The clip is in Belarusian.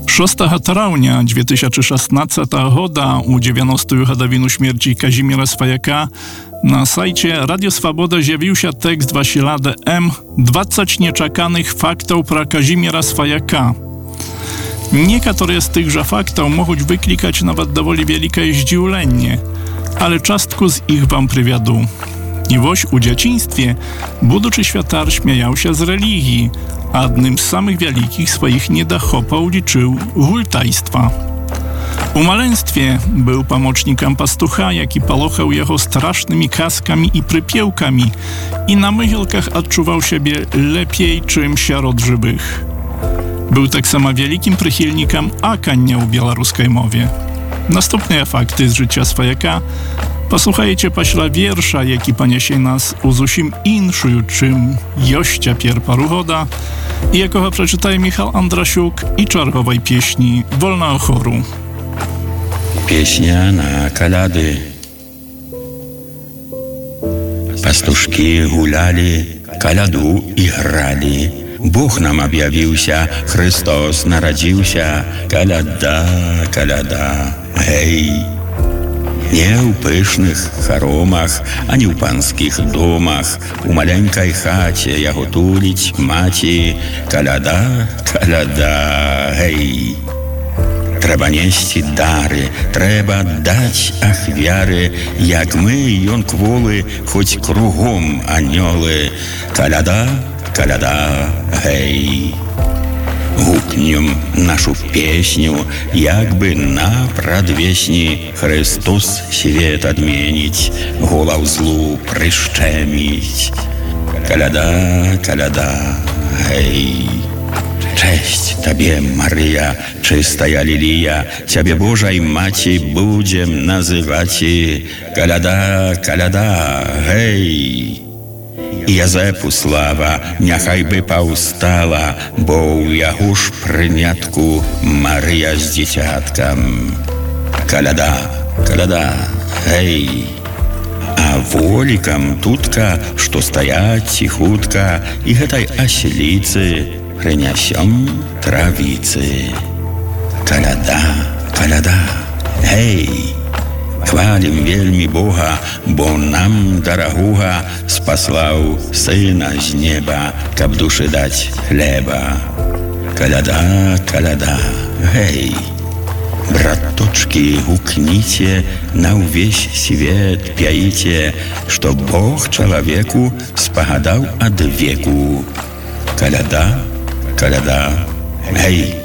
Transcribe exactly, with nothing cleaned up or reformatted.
шостага траўня две тысячи шестнадцатого года у dziewiętnastую гадавіну śmierci Казіміра Сваяка na sajcie Radio Swoboda zjawił się tekst Wasilady M. dwadzieścia nieczekanych faktów pro Kazimira Swajaka. Niektóre z tychże faktów mogą wyklikać nawet dowoli wielkie zdziwienie, ale czastku z ich wam przywiadu. I woś u dzieciństwie buduczy światar śmiejał się z religii, a jednym z samych wielkich swoich niedachopał liczył hultajstwa. U maleństwie był pomocnikiem pastucha, jaki palochał jego strasznymi kaskami i prypiełkami i na mychilkach odczuwał siebie lepiej czym wśród żywych. Był tak samo wielkim przychylnikiem akania u białoruskiej mowie. Następne fakty z życia Swajaka posłuchajcie paśla wiersza, jaki paniesie nas u zusim inszую, czym jościa pierparuchoda i jakoho przeczytaje Michał Andrasiuk i czarkowej pieśni Wolna o choru. Песня на коляды. Пастушки гуляли, коляду играли. Бог нам объявился, Христос народился. Коляда, коляда, гей. Не у пышных хоромах, а не у панских домах. У маленькой хаcie яго тулить маці. Коляда, коляда, гей. Треба нести дары, треба дать ахвяры, як мы, ён кволы, хоть кругом анёлы. Коляда, коляда, гей. Гукнем нашу песню, як бы на прадвесні Христос свет адменіць, голаў злу прышчэміць. Коляда, коляда, гей. Cześć Tobie, Maryja, czystая lilija, Ciebie Bożej Maci będziemy nazywać. Kalada, kalada, hej! I Jazepu sława, niechaj by paustala, bo u jego ж pryniatku Maryja z dzieciatkiem. Kalada, kalada, hej! A wolikam tutka, что стоять тихутка, и этой оселицы принесем травицы. Коляда, коляда, гей! Хвалим вельми Бога, бо нам дорогуга спаслав сына з неба, каб души дать хлеба. Коляда, коляда, гей! Браточки, гукните, на увесь свет пяйте, что Бог человеку спогадал от веку. Коляда, коляда, гей!